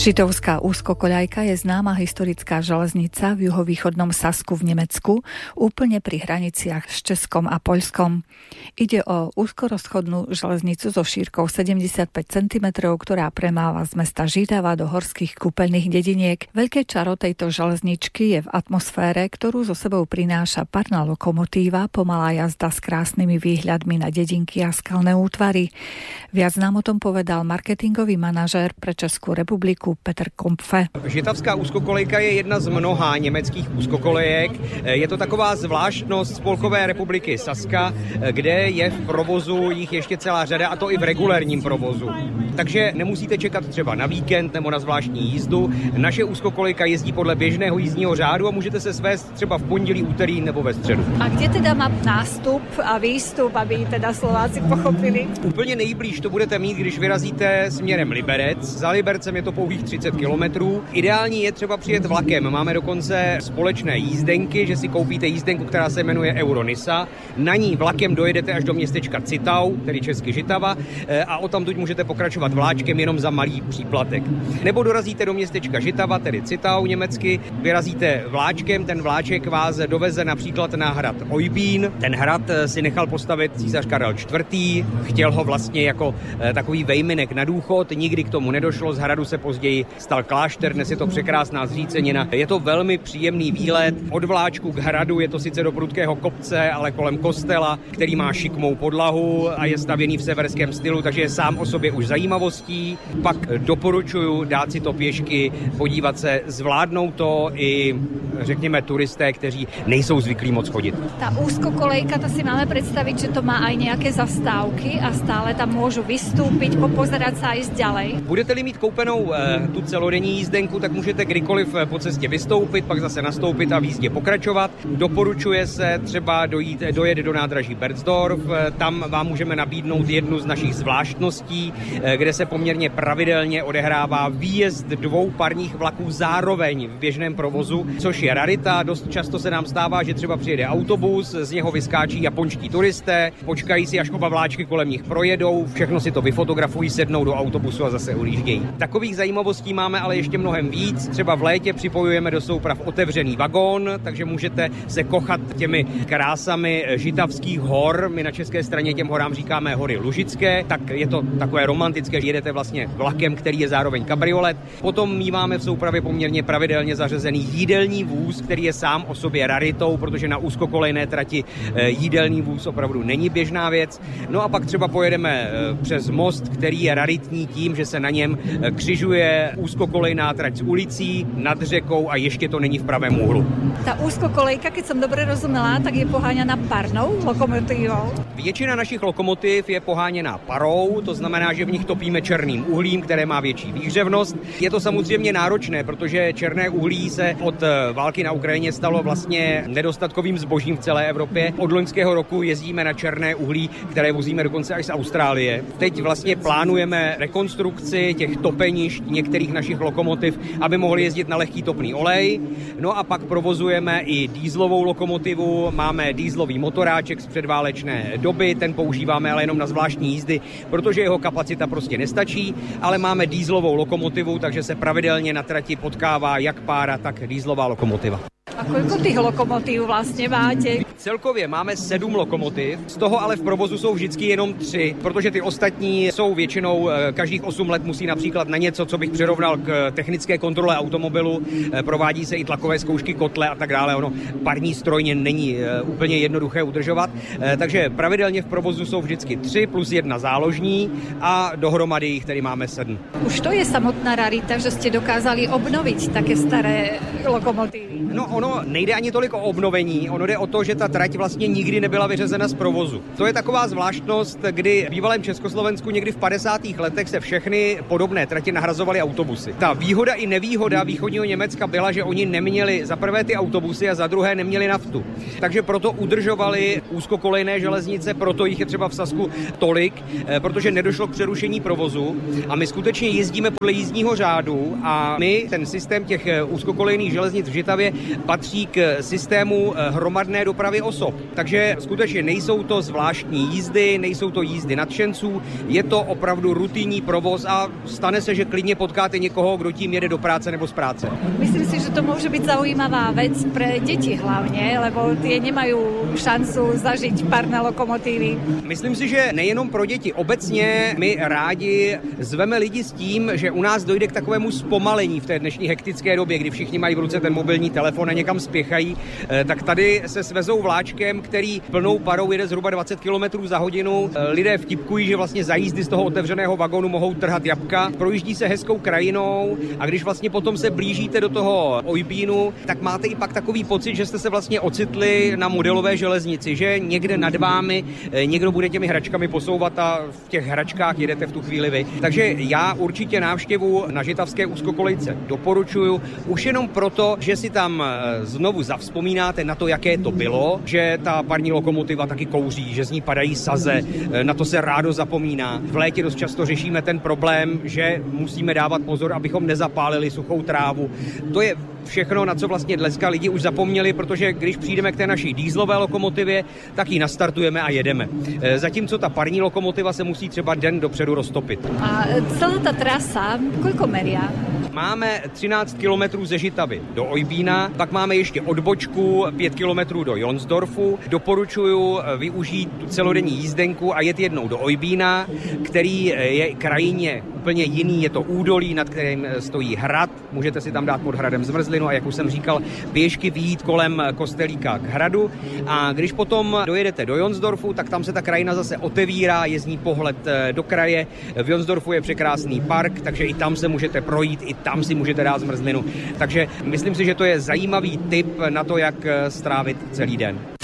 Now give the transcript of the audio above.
Žitovská úzkokoľajka je známa historická železnica v juhovýchodnom Sasku v Nemecku, úplne pri hraniciach s Českom a Poľskom. Ide o úzkorozchodnú železnicu so šírkou 75 cm, ktorá premáva z mesta Žitava do horských kúpeľných dediniek. Veľké čaro tejto železničky je v atmosfére, ktorú so sebou prináša parná lokomotíva, pomalá jazda s krásnymi výhľadmi na dedinky a skalné útvary. Viac nám o tom povedal marketingový manažér pre Českou republiku Petr Kompfe. Žitavská úzkokolejka je jedna z mnoha německých úzkokolejek. Je to taková zvláštnost Spolkové republiky Saska, kde je v provozu jich ještě celá řada, a to i v regulérním provozu. Takže nemusíte čekat třeba na víkend nebo na zvláštní jízdu. Naše úzkokolejka jezdí podle běžného jízdního řádu a můžete se svést třeba v pondělí, úterý nebo ve středu. A kde teda má nástup a výstup, aby teda Slováci pochopili? Úplně nejblíž to budete mít, když vyrazíte směrem Liberec. Za Libercem je to pouhých 30 kilometrů. Ideální je třeba přijet vlakem. Máme dokonce společné jízdenky, že si koupíte jízdenku, která se jmenuje Euronisa. Na ní vlakem dojedete až do městečka Citau, tedy česky Žitava, a odtamtud můžete pokračovat vláčkem jenom za malý příplatek. Nebo dorazíte do městečka Žitava, tedy Citau německy, vyrazíte vláčkem, ten vláček vás doveze například na hrad Oybín. Ten hrad si nechal postavit císař Karel IV. Chtěl ho vlastně jako takový vejminek na důchod, nikdy k tomu nedošlo, z hradu se později stal klášter, dnes je to překrásná zřícenina. Je to velmi příjemný výlet od vláčku k hradu, je to sice do prudkého kopce, ale kolem kostela, který má šikmou podlahu a je stavěný v severském stylu, takže je sám o sobě už zajímavostí. Pak doporučuji dát si to pěšky, podívat se, zvládnou to i, řekněme, turisté, kteří nejsou zvyklí moc chodit. Ta úzkokolejka, to si máme představit, že to má aj nějaké zastávky a stále tam můžu vystoupit, popozerať sa a ísť ďalej. Budete-li mít koupenou tu celodenní jízdenku, tak můžete kdykoliv po cestě vystoupit, pak zase nastoupit a v jízdě pokračovat. Doporučuje se třeba dojet do nádraží Berzdorf, tam vám můžeme nabídnout jednu z našich zvláštností, kde se poměrně pravidelně odehrává výjezd 2 parních vlaků zároveň v běžném provozu, což je rarita. Dost často se nám stává, že třeba přijede autobus, z něho vyskáčí japonští turisté, počkají si, až oba vláčky kolem nich projedou, všechno si to vyfotografují, sednou do autobusu a zase odjíždějí. Takových zajímavostí máme ale ještě mnohem víc. Třeba v létě připojujeme do souprav otevřený vagón, takže můžete se kochat těmi krásami žitavských hor. My na české straně těm horám říkáme hory Lužické, tak je to takové romantické, jedete vlastně vlakem, který je zároveň kabriolet. Potom míváme v soupravě poměrně pravidelně zařazený jídelní vůz, který je sám o sobě raritou, protože na úzkokolejné trati jídelní vůz opravdu není běžná věc. No a pak třeba pojedeme přes most, který je raritní tím, že se na něm křižuje úzkokolejná trať s ulicí, nad řekou a ještě to není v pravém úhlu. Ta úzkokolejka, keď som dobre rozumela, tak je poháňaná parnou lokomotívou. Většina našich lokomotiv je poháněná parou, to znamená, že v nich topíme černým uhlím, které má větší výhřevnost. Je to samozřejmě náročné, protože černé uhlí se od války na Ukrajině stalo vlastně nedostatkovým zbožím v celé Evropě. Od loňského roku jezdíme na černé uhlí, které vozíme dokonce až z Austrálie. Teď vlastně plánujeme rekonstrukci těch topenišť některých našich lokomotiv, aby mohli jezdit na lehký topný olej. No a pak provozujeme i dýzlovou lokomotivu, máme dýzlový motoráček z předválečné doby, ten používáme ale jenom na zvláštní jízdy, protože jeho kapacita prostě nestačí, ale máme dýzlovou lokomotivu, takže se pravidelně na trati potkává jak pára, tak dýzlová lokomotiva. A koľko tých lokomotív vlastně máte? Celkově máme 7 lokomotiv, z toho ale v provozu jsou vždycky jenom 3, protože ty ostatní jsou většinou každých 8 let musí například na něco, co bych přirovnal k technické kontrole automobilu, provádí se i tlakové zkoušky kotle a tak dále. Ono parní strojně není úplně jednoduché udržovat, takže pravidelně v provozu jsou vždycky 3 plus 1 záložní a dohromady jich tedy máme 7. Už to je samotná rarita, že jste dokázali obnovit také staré lokomotivy. No ono nejde ani tolik o obnovení, ono jde o to, že ta trať vlastně nikdy nebyla vyřazena z provozu. To je taková zvláštnost, kdy v bývalém Československu někdy v 50. letech se všechny podobné trati nahrazovaly autobusy. Ta výhoda i nevýhoda východního Německa byla, že oni neměli za prvé ty autobusy a za druhé neměli naftu. Takže proto udržovali úzkokolejné železnice, proto jich je třeba v Sasku tolik, protože nedošlo k přerušení provozu a my skutečně jezdíme podle jízdního řádu a my ten systém těch úzkokolejných železnic v Žitavě patří k systému hromadné dopravy osob. Takže skutečně nejsou to zvláštní jízdy, nejsou to jízdy nadšenců, je to opravdu rutinní provoz a stane se, že klidně potkáte někoho, kdo tím jede do práce nebo z práce. Myslím si, že to môže byť zaujímavá vec pre deti hlavne, lebo tie nemajú šancu zažiť párne lokomotívy. Myslím si, že nejenom pro děti. Obecně my rádi zveme lidi s tím, že u nás dojde k takovému zpomalení v té dnešní hektické době, kdy všichni mají v ruce ten mobilní telefon a někam spěchají, tak tady se svezou vláčkem, který plnou parou jede zhruba 20 km za hodinu. Lidé vtipkují, že vlastně za jízdy z toho otevřeného vagonu mohou trhat jabka. Projíždí se hezkou krajinou a když vlastně potom se blížíte do toho Oybínu, tak máte i pak takový pocit, že jste se vlastně ocitli na modelové železnici, že někde nad vámi někdo bude těmi hračkami posouvat a v těch hračkách jedete v tu chvíli vy. Takže já určitě návštěvu na žitavské úzkokolejce doporučuju, už jenom proto, že si tam znovu zavzpomínáte na to, jaké to bylo, že ta parní lokomotiva taky kouří, že z ní padají saze, na to se rádo zapomíná. V létě dost často řešíme ten problém, že musíme dávat pozor, abychom nezapálili suchou trávu. To je všechno, na co vlastně dneska lidi už zapomněli, protože když přijdeme k té naší dieselové lokomotivě, tak ji nastartujeme a jedeme. Zatímco ta parní lokomotiva se musí třeba den dopředu roztopit. A celá ta trasa, koľko meria? Máme 13 kilometrů ze Žitavy do Oybína, pak máme ještě odbočku 5 kilometrů do Jonsdorfu. Doporučuji využít tu celodenní jízdenku a jet jednou do Oybína, který je krajině úplně jiný, je to údolí, nad kterým stojí hrad, můžete si tam dát pod hradem zmrzlinu a jak už jsem říkal, pěšky vyjít kolem kostelíka k hradu a když potom dojedete do Jonsdorfu, tak tam se ta krajina zase otevírá, je z ní pohled do kraje. V Jonsdorfu je překrásný park, takže i tam se můžete projít, i tam si můžete dát zmrzlinu. Takže myslím si, že to je zajímavý tip na to, jak strávit celý den.